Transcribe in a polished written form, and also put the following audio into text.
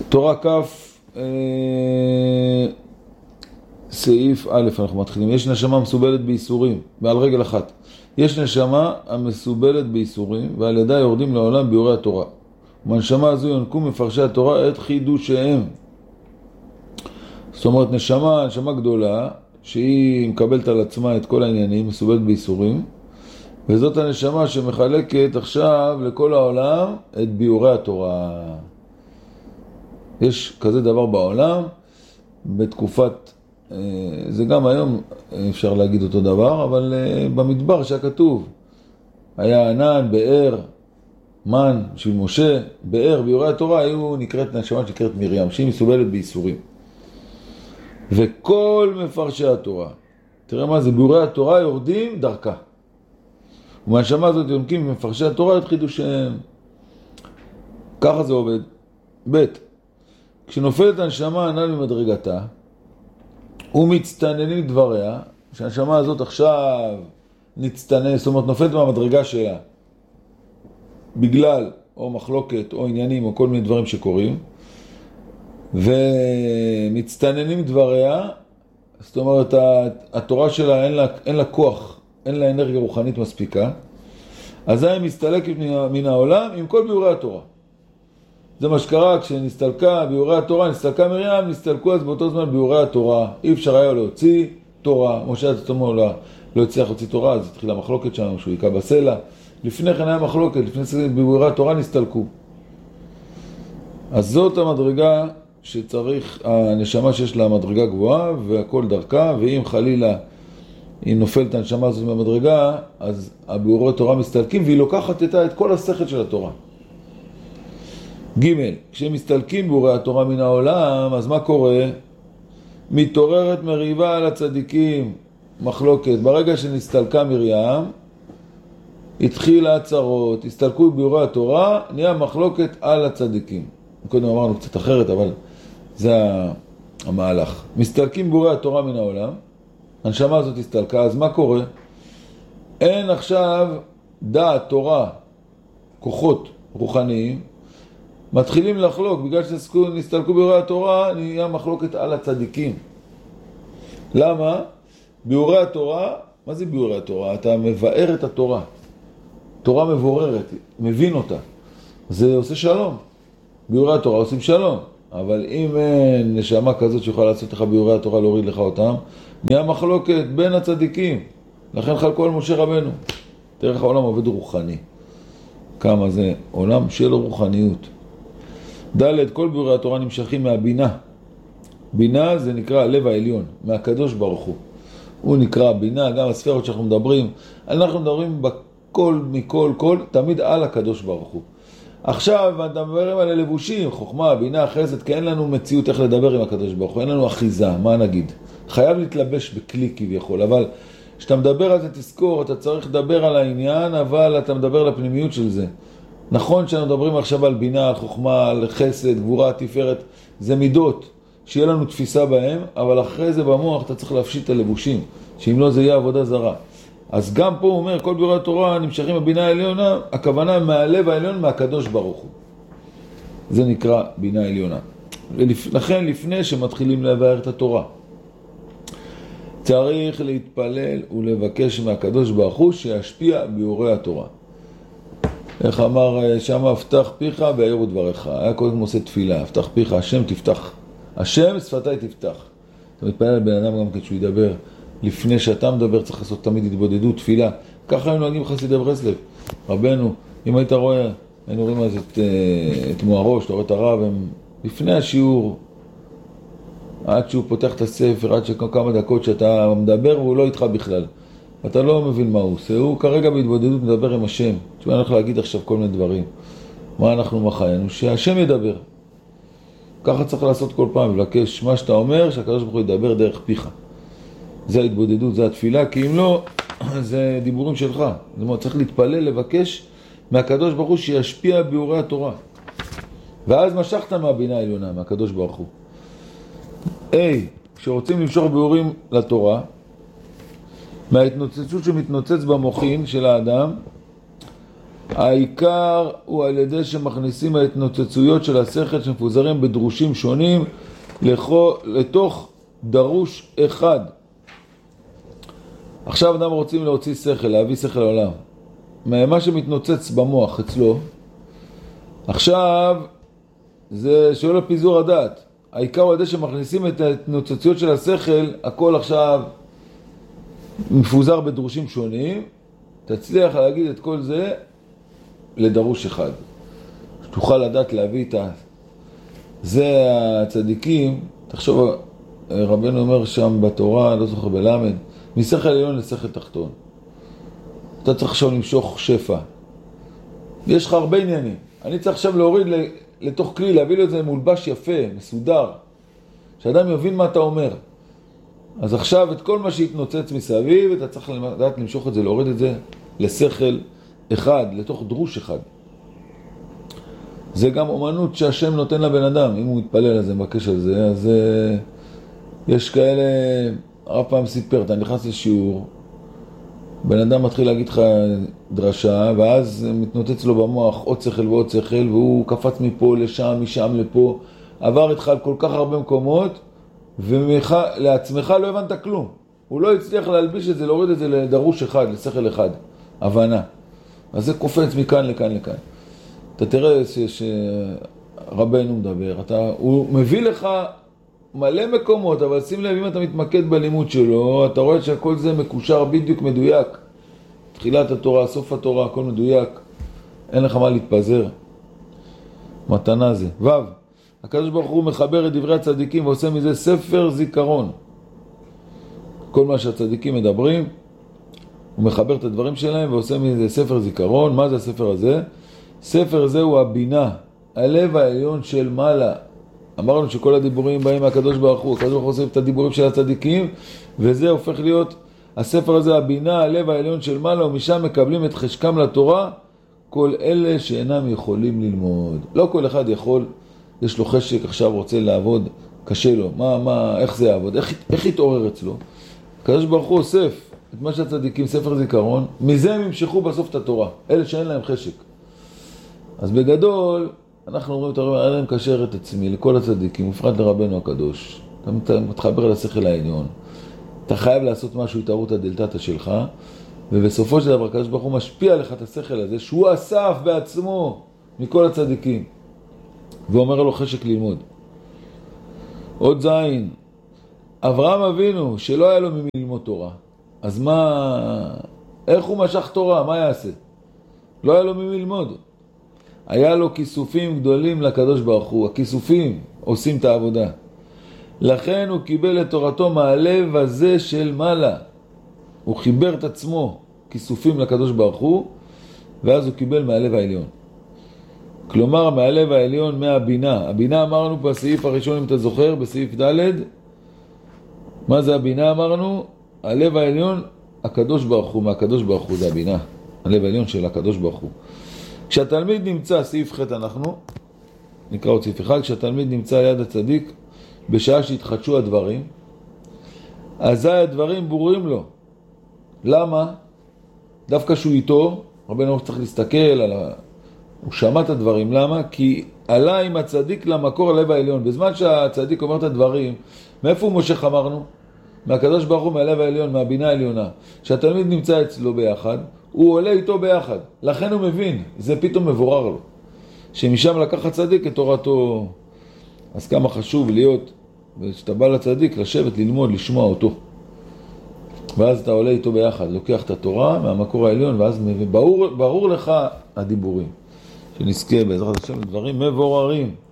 תורה כף, סעיף א', אנחנו מתחילים. יש נשמה מסובלת בייסורים, ועל רגל אחת. יש נשמה המסובלת בייסורים, ועל ידה יורדים לעולם ביורי התורה. ומהנשמה הזו יונקו מפרשי התורה את חידושיהם. זאת אומרת, נשמה גדולה, שהיא מקבלת על עצמה את כל העניינים, מסובלת בייסורים, וזאת הנשמה שמחלקת עכשיו לכל העולם את ביורי התורה. יש כזה דבר בעולם, בתקופת, זה גם היום אפשר להגיד אותו דבר, אבל במדבר שכתוב, היה ענן, באר, מן של משה, באר, ביורי התורה, היו נקראת נשמה שנקראת מרים, שהיא מסובלת בייסורים. וכל מפרשי התורה, תראה מה זה, ביורי התורה יורדים דרכה. ומהנשמה הזאת יונקים מפרשי התורה את חידושיהם. ככה זה עובד. ב' כשנופלת הנשמה הנ"ל ממדרגתה, ומצטננים דבריה, שהנשמה הזאת עכשיו נצטנן, זאת אומרת נופלת מהמדרגה שלה, בגלל או מחלוקת או עניינים או כל מיני דברים שקורים, ומצטננים דבריה, זאת אומרת התורה שלה אין לה כוח, אין לה אנרגיה רוחנית מספיקה, אז היא מסתלקת מן העולם עם כל ביורי התורה. זה מה שקרה כשנסתלקה ביורי התורה, נסתלקה מרים, נסתלקו אז באותו זמן ביורי התורה. אי אפשר היה להוציא תורה. משה עצמו לא הצליח להוציא תורה, אז התחילה מחלוקת שם, שהוא יקע בסלע. לפני כן היה מחלוקת, לפני ביורי התורה נסתלקו. אז זאת המדרגה שצריך, הנשמה שיש לה מדרגה גבוהה, והכל דרכה, ואם חלילה היא נופלת הנשמה הזאת מהמדרגה, אז הביורי התורה מסתלקים, והיא לוקחת איתה את כל השכל של התורה. ג' כשהם מסתלקים ביורי התורה מן העולם, אז מה קורה? מתעוררת מריבה על הצדיקים, מחלוקת. ברגע שנסתלקה מרים, התחילה הצרות, הסתלקו ביורי התורה, נהיה מחלוקת על הצדיקים. קודם אמרנו קצת אחרת, אבל זה המהלך. מסתלקים ביורי התורה מן העולם, הנשמה הזאת הסתלקה, אז מה קורה? אין עכשיו דעת תורה, כוחות רוחניים, מתחילים לחלוק, בגלל שנסתלקו ביורי התורה, נהיה מחלוקת על הצדיקים. למה? ביורי התורה, מה זה ביורי התורה? אתה מבאר את התורה. תורה מבוררת, מבין אותה. זה עושה שלום. ביורי התורה עושים שלום. אבל אם אין נשמה כזאת שיכולה לעשות לך ביורי התורה, להוריד לך אותם, נהיה מחלוקת בין הצדיקים. לכן חלקו על משה רבנו. דרך העולם עובד רוחני. כמה זה עולם של רוחניות. ד' כל ביורי התורה נמשכים מהבינה. בינה זה נקרא הלב העליון, מהקדוש ברוך הוא. הוא נקרא בינה, גם הספירות שאנחנו מדברים, אנחנו מדברים בכל, מכל, כל, תמיד על הקדוש ברוך הוא. עכשיו אתה מדברים על הלבושים, חוכמה, בינה, חסד, כי אין לנו מציאות איך לדבר עם הקדוש ברוך הוא, אין לנו אחיזה, מה נגיד? חייב להתלבש בכלי כביכול, אבל כשאתה מדבר על זה תזכור, אתה צריך לדבר על העניין, אבל אתה מדבר לפנימיות של זה. נכון שאנחנו מדברים עכשיו על בינה, על חוכמה, על חסד, גבורה, תפארת, זה מידות, שיהיה לנו תפיסה בהם, אבל אחרי זה במוח אתה צריך להפשיט את הלבושים, שאם לא זה יהיה עבודה זרה. אז גם פה הוא אומר, כל ביורי התורה נמשכים בבינה העליונה, הכוונה מהלב העליון, מהקדוש ברוך הוא. זה נקרא בינה עליונה. לכן לפני שמתחילים לבאר את התורה, צריך להתפלל ולבקש מהקדוש ברוך הוא שישפיע ביורי התורה. איך אמר שם, הפתח פיך ויאירו דבריך. היה קודם עושה תפילה, הפתח פיך, השם תפתח. השם שפתיי תפתח. אתה מתפלל על בן אדם גם כשהוא ידבר. לפני שאתה מדבר צריך לעשות תמיד התבודדות, תפילה. ככה היינו נוהגים חסידי ברסלב. רבנו, אם היית רואה, היינו רואים אז את מוארו, שאתה רואה את הרב, הם לפני השיעור, עד שהוא פותח את הספר, עד שכמה דקות שאתה מדבר והוא לא איתך בכלל. אתה לא מבין מה הוא עושה, הוא כרגע בהתבודדות מדבר עם השם. אני הולך להגיד עכשיו כל מיני דברים. מה אנחנו מחיינו? שהשם ידבר. ככה צריך לעשות כל פעם, ולבקש מה שאתה אומר, שהקדוש ברוך הוא ידבר דרך פיך. זה ההתבודדות, זה התפילה, כי אם לא, זה דיבורים שלך. זאת אומרת, צריך להתפלל, לבקש מהקדוש ברוך הוא שישפיע ביורי התורה. ואז משכת מהבינה העליונה, מהקדוש ברוך הוא. כשרוצים למשוך ביורים לתורה, מההתנוצצות שמתנוצץ במוחין של האדם, העיקר הוא על ידי שמכניסים ההתנוצצויות של השכל שמפוזרים בדרושים שונים לתוך דרוש אחד. עכשיו אדם רוצים להוציא שכל, להביא שכל לעולם. מה שמתנוצץ במוח אצלו, עכשיו זה שואל לפיזור הדעת. העיקר הוא על ידי שמכניסים את ההתנוצצויות של השכל, הכל עכשיו מפוזר בדרושים שונים, תצליח להגיד את כל זה לדרוש אחד. שתוכל לדעת להביא את זה הצדיקים, תחשוב, רבנו אומר שם בתורה, לא זוכר בלמד, משכל עליון לשכל תחתון. אתה צריך עכשיו למשוך שפע. יש לך הרבה עניינים. אני צריך עכשיו להוריד לתוך כלי, להביא לו את זה מולבש יפה, מסודר, שאדם יבין מה אתה אומר. אז עכשיו את כל מה שהתנוצץ מסביב, אתה צריך לדעת למשוך את זה, להוריד את זה לשכל אחד, לתוך דרוש אחד. זה גם אומנות שהשם נותן לבן אדם, אם הוא מתפלל על זה, מבקש על זה, אז יש כאלה, הרב פעם סיפר, אתה נכנס לשיעור, בן אדם מתחיל להגיד לך דרשה, ואז מתנוצץ לו במוח עוד שכל ועוד שכל, והוא קפץ מפה לשם, משם לפה, עבר איתך על כל כך הרבה מקומות, ולעצמך לא הבנת כלום. הוא לא הצליח להלביש את זה, להוריד את זה לדרוש אחד, לשכל אחד, הבנה. אז זה קופץ מכאן לכאן לכאן. אתה תראה שרבנו מדבר, הוא מביא לך מלא מקומות, אבל שים לב, אם אתה מתמקד בלימוד שלו, אתה רואה שהכל זה מקושר בדיוק מדויק. תחילת התורה, סוף התורה, הכל מדויק. אין לך מה להתפזר. מתנה זה. הקדוש ברוך הוא מחבר את דברי הצדיקים ועושה מזה ספר זיכרון. כל מה שהצדיקים מדברים, הוא מחבר את הדברים שלהם ועושה מזה ספר זיכרון. מה זה הספר הזה? ספר זה הוא הבינה, הלב העליון של מעלה. אמרנו שכל הדיבורים באים מהקדוש ברוך הוא. הקדוש ברוך הוא עושה את הדיבורים של הצדיקים, וזה הופך להיות, הספר הזה, הבינה, הלב העליון של מעלה, ומשם מקבלים את חשקם לתורה כל אלה שאינם יכולים ללמוד. לא כל אחד יכול, יש לו חשק, עכשיו רוצה לעבוד, קשה לו. איך זה יעבוד? איך יתעורר אצלו? הקדוש ברוך הוא אוסף את מה שהצדיקים, ספר זיכרון, מזה הם ימשכו בסוף את התורה, אלה שאין להם חשק. אז בגדול, אנחנו אומרים, אני להם קשר את עצמי לכל הצדיקים, מופרד לרבנו הקדוש. אתה מתחבר לשכל העליון. אתה חייב לעשות משהו, התארות הדלתתה שלך, ובסופו של דבר, הקדוש ברוך הוא משפיע לך את השכל הזה, שהוא אסף בעצמו מכל הצדיקים. ואומר לו חשק ללמוד. עוד זין, אברהם אבינו, שלא היה לו ממי ללמוד תורה. אז איך הוא משך תורה? מה יעשה? לא היה לו ממי ללמוד. היה לו כיסופים גדולים לקדוש ברוך הוא. הכיסופים עושים את העבודה. לכן הוא קיבל את תורתו מהלב הזה של מעלה. הוא חיבר את עצמו כיסופים לקדוש ברוך הוא, ואז הוא קיבל מהלב העליון. כלומר, מהלב העליון מהבינה. הבינה אמרנו בסעיף הראשון, אם אתה זוכר, בסעיף ד', מה זה הבינה אמרנו? הלב העליון, הקדוש ברוך הוא, מהקדוש ברוך הוא זה הבינה. הלב העליון של הקדוש ברוך הוא. כשהתלמיד נמצא, סעיף ח' אנחנו, נקרא עוד סעיף אחד, כשהתלמיד נמצא ליד הצדיק, בשעה שהתחדשו הדברים, אזי הדברים ברורים לו. למה? דווקא שהוא איתו, רבנו צריך להסתכל על הוא שמע את הדברים. למה? כי עלה עם הצדיק למקור הלב העליון. בזמן שהצדיק אומר את הדברים, מאיפה הוא מושך אמרנו? מהקדוש ברוך הוא, מהלב העליון, מהבינה העליונה. שהתלמיד נמצא אצלו ביחד, הוא עולה איתו ביחד. לכן הוא מבין, זה פתאום מבורר לו. שמשם לקח הצדיק את תורתו. אז כמה חשוב להיות, ושאתה בא לצדיק, לשבת, ללמוד, לשמוע אותו. ואז אתה עולה איתו ביחד, לוקח את התורה מהמקור העליון, ואז ברור לך הדיבורים. שנזכה בעזרת השם דברים מבוררים.